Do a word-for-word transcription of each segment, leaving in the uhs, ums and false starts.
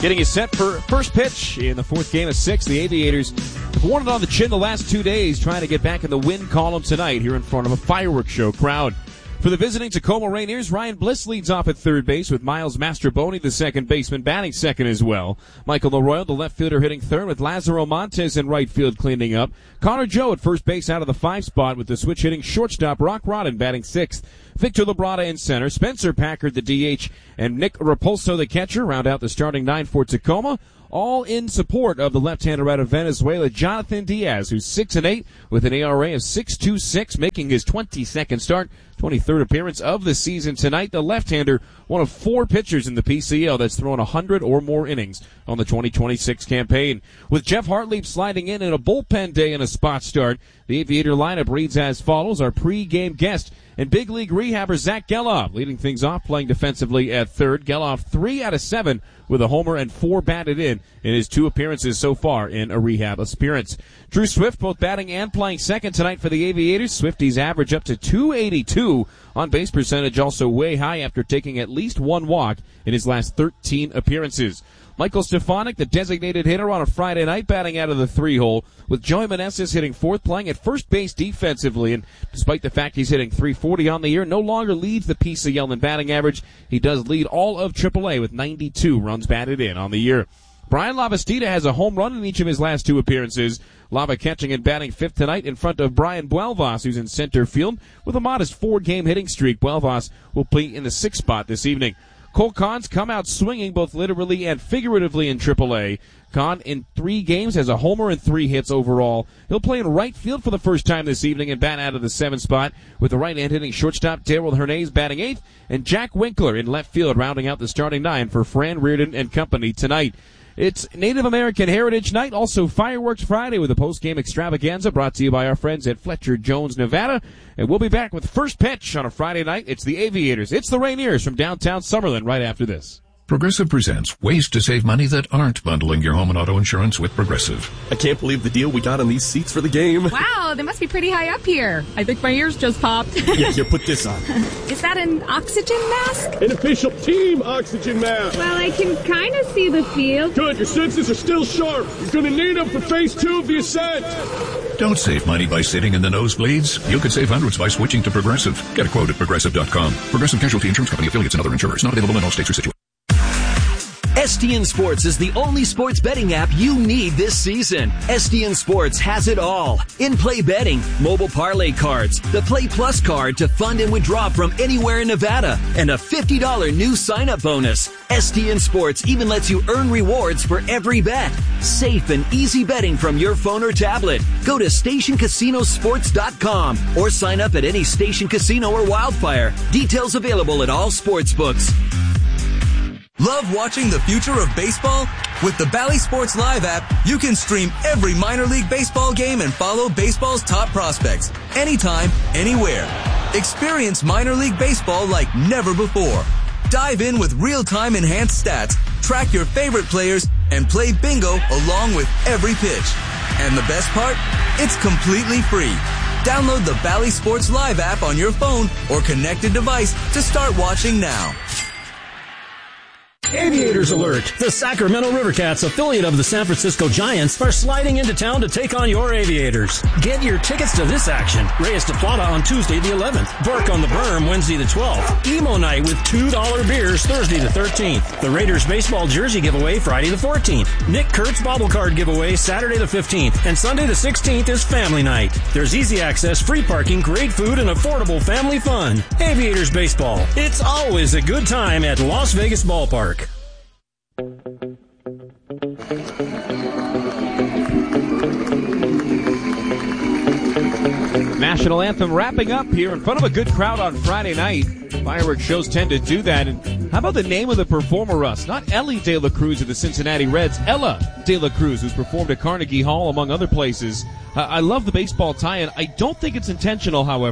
Getting you set for first pitch in the fourth game of six. The Aviators have worn it on the chin the last two days, trying to get back in the win column tonight here in front of a fireworks show crowd. For the visiting Tacoma Rainiers, Ryan Bliss leads off at third base with Miles Mastroboni, the second baseman, batting second as well. Michael Leroy, the left fielder, hitting third with Lazaro Montes in right field cleaning up. Connor Joe at first base out of the five spot with the switch hitting shortstop Rock Rodden batting sixth. Victor Labrada in center, Spencer Packard the D H, and Nick Repulso the catcher round out the starting nine for Tacoma. All in support of the left-hander out of Venezuela, Jonathan Diaz, who's six and eight with an E R A of six point two six, making his twenty-second start, twenty-third appearance of the season tonight. The left-hander, one of four pitchers in the P C L that's thrown one hundred or more innings on the twenty twenty-six campaign. With Jeff Hartlieb sliding in in a bullpen day and a spot start, the Aviator lineup reads as follows. Our pre-game guest and big league rehabber Zach Geloff leading things off, playing defensively at third. Geloff three out of seven with a homer and four batted in in his two appearances so far in a rehab appearance. Drew Swift both batting and playing second tonight for the Aviators. Swifties average up to two eighty-two. On base percentage also way high after taking at least one walk in his last thirteen appearances. Michael Stefanik, the designated hitter on a Friday night, batting out of the three-hole, with Joey Meneses hitting fourth, playing at first base defensively, and despite the fact he's hitting three forty on the year, no longer leads the P C L in batting average. He does lead all of triple A with ninety-two runs batted in on the year. Brian Lavastida has a home run in each of his last two appearances. Lava catching and batting fifth tonight in front of Brian Buelvas, who's in center field with a modest four-game hitting streak. Buelvas will play in the sixth spot this evening. Cole Kahn's come out swinging both literally and figuratively in triple A. Kahn in three games has a homer and three hits overall. He'll play in right field for the first time this evening and bat out of the seventh spot with the right-hand hitting shortstop Daryl Hernandez batting eighth and Jack Winkler in left field rounding out the starting nine for Fran Reardon and company tonight. It's Native American Heritage Night, also Fireworks Friday with a post-game extravaganza brought to you by our friends at Fletcher Jones, Nevada. And we'll be back with first pitch on a Friday night. It's the Aviators. It's the Rainiers from downtown Summerlin right after this. Progressive presents ways to save money that aren't bundling your home and auto insurance with Progressive. I can't believe the deal we got on these seats for the game. Wow, they must be pretty high up here. I think my ears just popped. Yeah, here, put this on. Is that an oxygen mask? An official team oxygen mask. Well, I can kind of see the field. Good, your senses are still sharp. You're going to need them for phase two of the ascent. Don't save money by sitting in the nosebleeds. You could save hundreds by switching to Progressive. Get a quote at Progressive dot com. Progressive Casualty Insurance Company, affiliates, and other insurers. Not available in all states or situations. S D N Sports is the only sports betting app you need this season. S D N Sports has it all. In-play betting, mobile parlay cards, the Play Plus card to fund and withdraw from anywhere in Nevada, and a fifty dollars new sign-up bonus. S D N Sports even lets you earn rewards for every bet. Safe and easy betting from your phone or tablet. Go to station casino sports dot com or sign up at any Station Casino or Wildfire. Details available at all sports books. Love watching the future of baseball? With the Bally Sports Live app, you can stream every minor league baseball game and follow baseball's top prospects anytime, anywhere. Experience minor league baseball like never before. Dive in with real-time enhanced stats, track your favorite players, and play bingo along with every pitch. And the best part? It's completely free. Download the Bally Sports Live app on your phone or connected device to start watching now. Aviators alert! The Sacramento Rivercats, affiliate of the San Francisco Giants, are sliding into town to take on your Aviators. Get your tickets to this action. Reyes de Plata on Tuesday the eleventh. Burke on the Berm Wednesday the twelfth. Emo Night with two dollar beers Thursday the thirteenth. The Raiders baseball jersey giveaway Friday the fourteenth. Nick Kurtz bobble card giveaway Saturday the fifteenth. And Sunday the sixteenth is Family Night. There's easy access, free parking, great food, and affordable family fun. Aviators baseball. It's always a good time at Las Vegas Ballpark. National anthem wrapping up here in front of a good crowd on Friday night. Fireworks shows tend to do that. And how about the name of the performer, Russ? Not Ellie De La Cruz of the Cincinnati Reds, Ella De La Cruz, who's performed at Carnegie Hall, among other places. Uh, I love the baseball tie-in. I don't think it's intentional, however.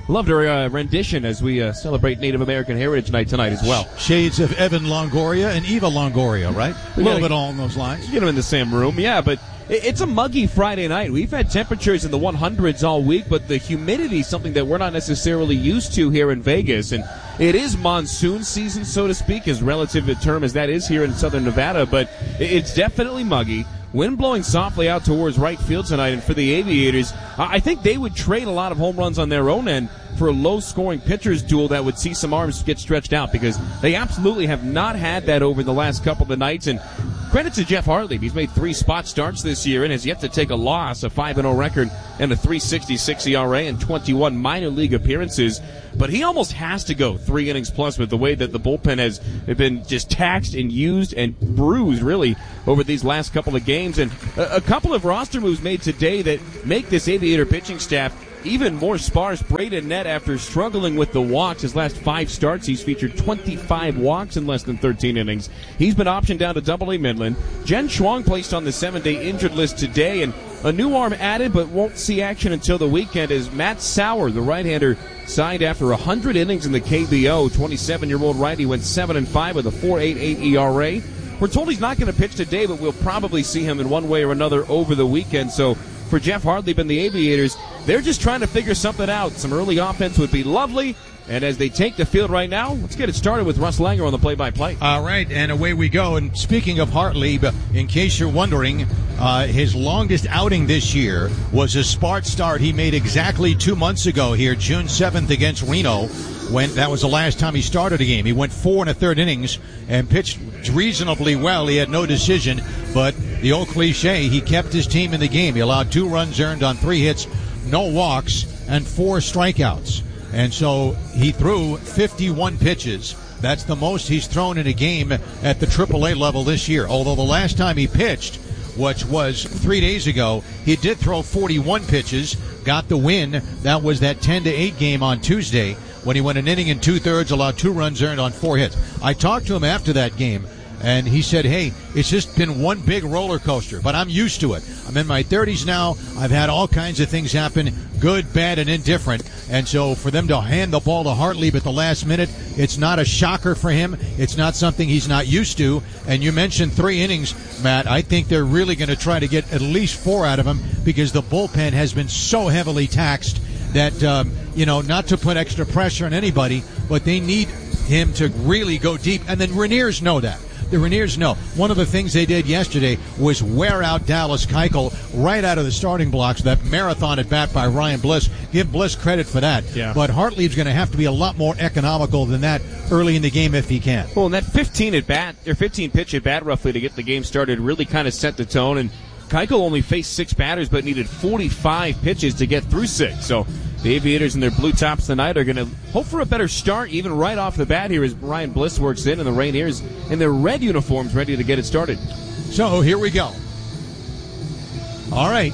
Loved her uh, rendition as we uh, celebrate Native American Heritage Night tonight as well. Shades of Evan Longoria and Eva Longoria, right? A little bit along those lines. Get them in the same room, yeah, but it's a muggy Friday night. We've had temperatures in the one hundreds all week, but the humidity is something that we're not necessarily used to here in Vegas. And it is monsoon season, so to speak, as relative a term as that is here in southern Nevada, but it's definitely muggy. Wind blowing softly out towards right field tonight, and for the Aviators, I think they would trade a lot of home runs on their own end for a low-scoring pitcher's duel that would see some arms get stretched out, because they absolutely have not had that over the last couple of nights. And credit to Jeff Hartlieb. He's made three spot starts this year and has yet to take a loss, a five and oh record, and a three sixty-six E R A and twenty-one minor league appearances. But he almost has to go three innings plus with the way that the bullpen has been just taxed and used and bruised, really, over these last couple of games. And a, a couple of roster moves made today that make this Aviator pitching staff even more sparse. Braden Nett, after struggling with the walks his last five starts, he's featured twenty-five walks in less than thirteen innings. He's been optioned down to Double A Midland. Jen Schwang placed on the seven-day injured list today, and a new arm added but won't see action until the weekend is Matt Sauer, the right-hander, signed after one hundred innings in the K B O. twenty-seven-year-old righty went seven and five with a four point eight eight E R A. We're told he's not going to pitch today, but we'll probably see him in one way or another over the weekend. So for Jeff Hartlieb and the Aviators, they're just trying to figure something out. Some early offense would be lovely. And as they take the field right now, let's get it started with Russ Langer on the play-by-play. All right, and away we go. And speaking of Hartlieb, in case you're wondering, uh, his longest outing this year was a Spark start he made exactly two months ago here, June seventh against Reno. When that was the last time he started a game. He went four and a third innings and pitched reasonably well. He had no decision, but the old cliche, he kept his team in the game. He allowed two runs earned on three hits, no walks, and four strikeouts. And so he threw fifty-one pitches. That's the most he's thrown in a game at the triple A level this year. Although the last time he pitched, which was three days ago, he did throw forty-one pitches, got the win. That was that ten to eight game on Tuesday when he went an inning and two-thirds, allowed two runs earned on four hits. I talked to him after that game, and he said, hey, it's just been one big roller coaster, but I'm used to it. I'm in my thirties now. I've had all kinds of things happen, good, bad, and indifferent. And so for them to hand the ball to Hartlieb at the last minute, it's not a shocker for him. It's not something he's not used to. And you mentioned three innings, Matt. I think they're really going to try to get at least four out of him because the bullpen has been so heavily taxed that, um, you know, not to put extra pressure on anybody, but they need him to really go deep. And then Rainiers know that. The Rainiers know. One of the things they did yesterday was wear out Dallas Keuchel right out of the starting blocks. That marathon at bat by Ryan Bliss. Give Bliss credit for that. Yeah. But Hartlieb's going to have to be a lot more economical than that early in the game if he can. Well, and that fifteen at bat, or fifteen pitch at bat roughly to get the game started really kind of set the tone. And Keuchel only faced six batters but needed forty-five pitches to get through six. So the Aviators in their blue tops tonight are going to hope for a better start even right off the bat here as Ryan Bliss works in and the Rainiers in their red uniforms ready to get it started. So here we go. All right.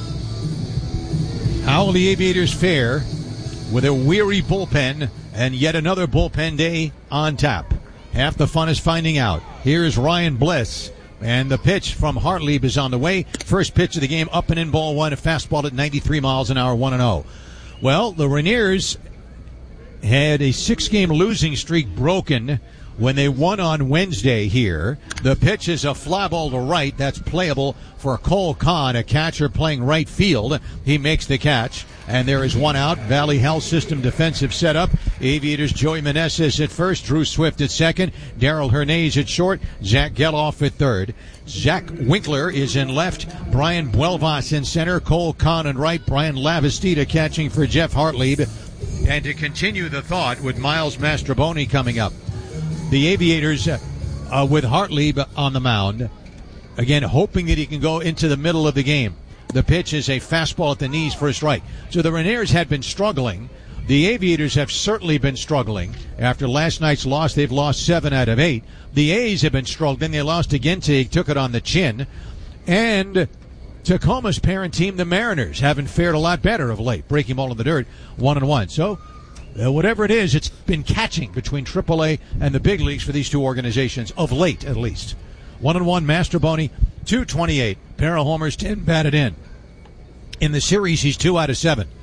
How will the Aviators fare with a weary bullpen and yet another bullpen day on tap? Half the fun is finding out. Here's Ryan Bliss. And the pitch from Hartlieb is on the way. First pitch of the game, up and in, ball one, a fastball at ninety-three miles an hour, one and oh. Well, the Rainiers had a six-game losing streak broken when they won on Wednesday here. The pitch is a fly ball to right. That's playable for Cole Kahn, a catcher playing right field. He makes the catch, and there is one out. Valley Health System defensive setup. Aviators Joey Meneses at first, Drew Swift at second, Daryl Hernandez at short, Zach Geloff at third. Zach Winkler is in left, Brian Buelvas in center, Cole Kahn in right, Brian Lavastida catching for Jeff Hartlieb. And to continue the thought with Miles Mastrobuoni coming up, the Aviators uh, uh, with Hartlieb on the mound, again hoping that he can go into the middle of the game. The pitch is a fastball at the knees for a strike. So the Rainiers had been struggling. The Aviators have certainly been struggling. After last night's loss, they've lost seven out of eight. The A's have been struggling. They lost to Gintig, took it on the chin. And Tacoma's parent team, the Mariners, haven't fared a lot better of late, breaking ball in the dirt, one and one. So uh, whatever it is, it's been catching between triple A and the big leagues for these two organizations, of late at least. One and one, Mastrobuoni, two twenty-eight. Pair of homers, ten batted in. In the series, he's two out of seven.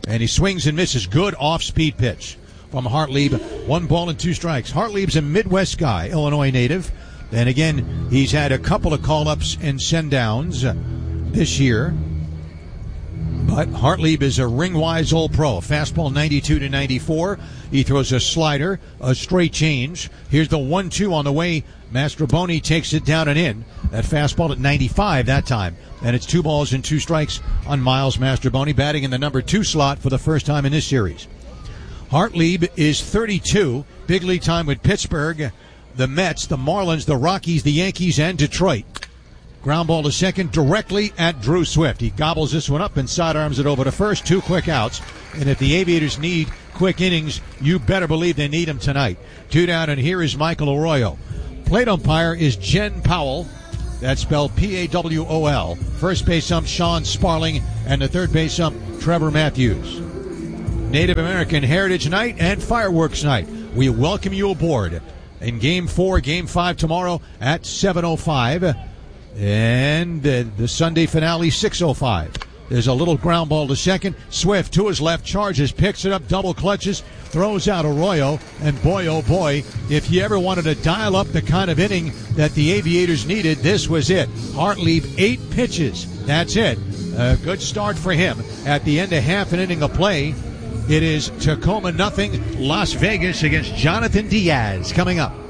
And he swings and misses. Good off-speed pitch from Hartlieb. One ball and two strikes. Hartlieb's a Midwest guy, Illinois native. And again, he's had a couple of call-ups and send-downs this year. But Hartlieb is a ring-wise old pro. Fastball ninety-two to ninety-four. He throws a slider, a straight change. Here's the one two on the way. Mastroboni takes it down and in. That fastball at ninety-five that time. And it's two balls and two strikes on Miles Mastroboni, batting in the number two slot for the first time in this series. Hartlieb is thirty-two. Big league time with Pittsburgh, the Mets, the Marlins, the Rockies, the Yankees, and Detroit. Ground ball to second directly at Drew Swift. He gobbles this one up and sidearms it over to first. Two quick outs. And if the Aviators need quick innings, you better believe they need them tonight. Two down, and here is Michael Arroyo. Plate umpire is Jen Powell. That's spelled P A W O L. First base ump Sean Sparling, and the third base ump Trevor Matthews. Native American Heritage Night and Fireworks Night. We welcome you aboard in Game four, Game five tomorrow at seven oh five. And uh, the Sunday finale, six oh five. There's a little ground ball to second. Swift to his left, charges, picks it up, double clutches, throws out Arroyo. And boy, oh boy, if you ever wanted to dial up the kind of inning that the Aviators needed, this was it. Hartlieb, eight pitches. That's it. A good start for him at the end of half an inning of play. It is Tacoma nothing, Las Vegas against Jonathan Diaz coming up.